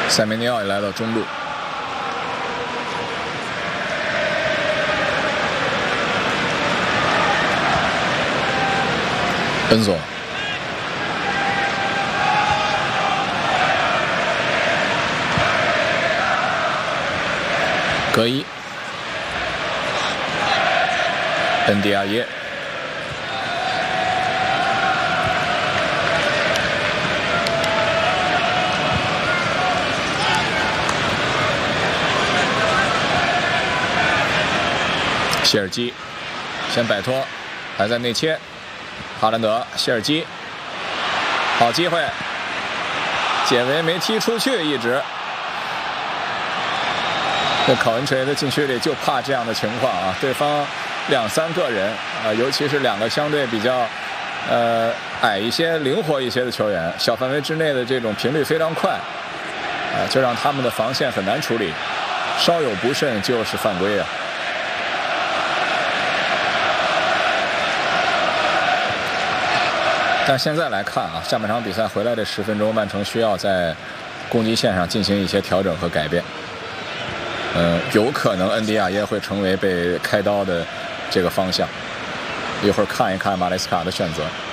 塞梅尼奥也来到中路，恩佐，格伊，恩迪亚耶。 谢尔基先摆脱，还在内切，哈兰德、谢尔基，好机会，解围没踢出去，一直。这考文垂的禁区里就怕这样的情况啊，对方2、3个人啊，尤其是2个相对比较矮一些、灵活一些的球员，小范围之内的这种频率非常快，啊，就让他们的防线很难处理，稍有不慎就是犯规啊。 但现在来看啊，下半场比赛回来这10分钟，曼城需要在攻击线上进行一些调整和改变。有可能恩迪亚耶会成为被开刀的这个方向。一会儿看一看马雷斯卡的选择。